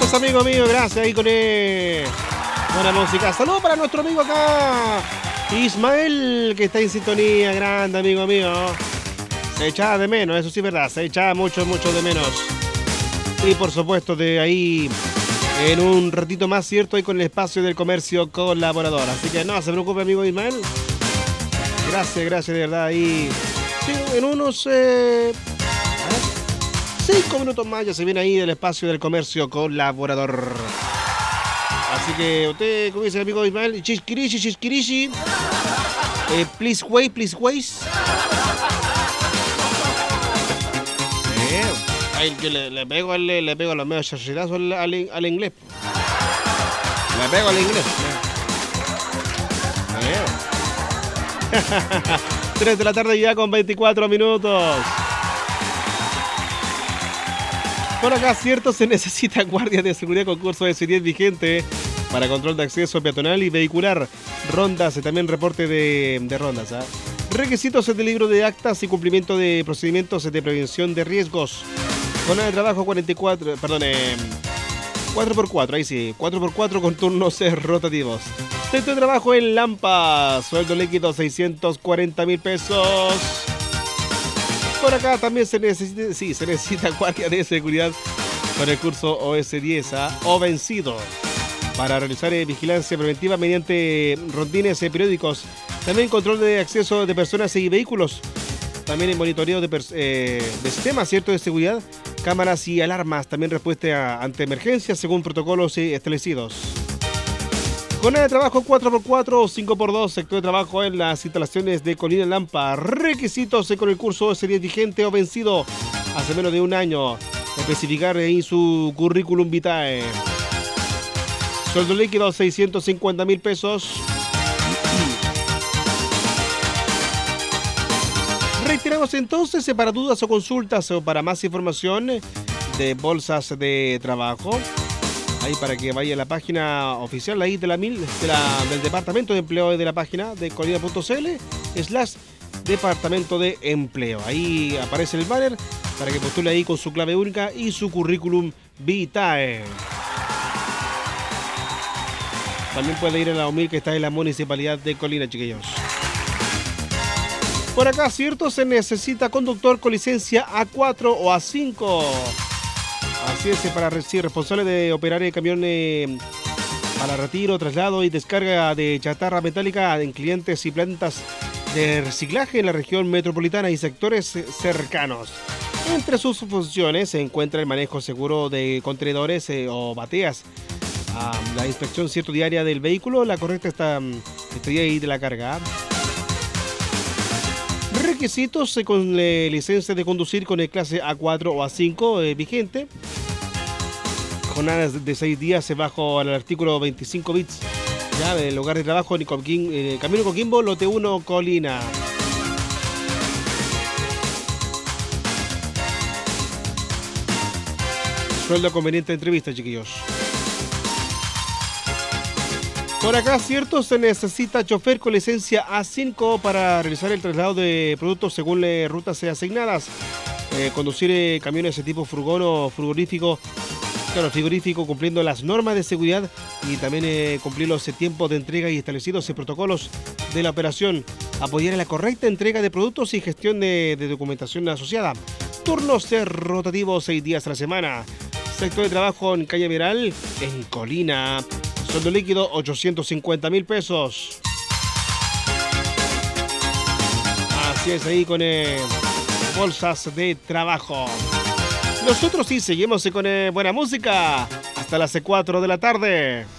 Gracias, amigo mío, gracias ahí con buena música. Saludos para nuestro amigo acá, Ismael, que está en sintonía. Grande, amigo mío. Se echaba de menos, eso sí es verdad, se echaba mucho, mucho de menos. Y por supuesto, de ahí en un ratito más, ¿cierto? Ahí con el espacio del comercio colaborador. Así que no se preocupe, amigo Ismael. Gracias, de verdad. Ahí sí, en unos 5 minutos más ya se viene ahí del espacio del comercio colaborador. Así que usted, como dice el amigo Ismael, chiskirishi. Please wait. Ahí que le pego a los medios chachilazos al inglés. Le pego al inglés. 3 de la tarde ya con 24 minutos. Por acá, cierto, se necesita guardia de seguridad con curso de S10 vigente para control de acceso peatonal y vehicular. Rondas, también reporte de rondas. Requisitos del libro de actas y cumplimiento de procedimientos de prevención de riesgos. Jornada de trabajo 4x4, ahí sí, 4x4 con turnos rotativos. Centro de trabajo en Lampa, sueldo líquido 640,000 pesos. Por acá también se necesita guardia de seguridad con el curso OS10 o vencido para realizar vigilancia preventiva mediante rondines periódicos. También control de acceso de personas y vehículos. También el monitoreo de sistemas, ¿cierto?, de seguridad, cámaras y alarmas. También respuesta ante emergencias según protocolos establecidos. Jornada de trabajo 4x4 o 5x2, sector de trabajo en las instalaciones de Colina Lampa. Requisitos con el curso S10 vigente o vencido hace menos de un año. Especificar en su currículum vitae. Sueldo líquido 650,000 pesos. Reiteramos entonces, para dudas o consultas o para más información de bolsas de trabajo, ahí para que vaya a la página oficial ahí del Departamento de Empleo de la página de colina.cl/Departamento de Empleo. Ahí aparece el banner para que postule ahí con su clave única y su currículum vitae. También puede ir a la UMIL que está en la municipalidad de Colina, chiquillos. Por acá, cierto, se necesita conductor con licencia A4 o A5. Así es, para responsable de operar el camión para retiro, traslado y descarga de chatarra metálica en clientes y plantas de reciclaje en la región metropolitana y sectores cercanos. Entre sus funciones se encuentra el manejo seguro de contenedores o bateas, la inspección cierto diaria del vehículo, la correcta estadía ahí de la carga. Requisitos con licencia de conducir con el clase A4 o A5 vigente. Jornadas de 6 días bajo el artículo 25 bits. Ya del lugar de trabajo en Camino Coquimbo, lote 1, Colina. Sueldo conveniente de entrevista, chiquillos. Por acá, cierto, se necesita chofer con licencia A5 para realizar el traslado de productos según las rutas asignadas. Conducir camiones de tipo furgón o frigorífico cumpliendo las normas de seguridad y también cumplir los tiempos de entrega y establecidos protocolos de la operación. Apoyar en la correcta entrega de productos y gestión de documentación asociada. Turnos rotativos 6 días a la semana. Sector de trabajo en Calle Miral, en Colina. Sueldo líquido 850,000 pesos. Así es, ahí con bolsas de trabajo. Nosotros sí seguimos con buena música hasta las 4 de la tarde.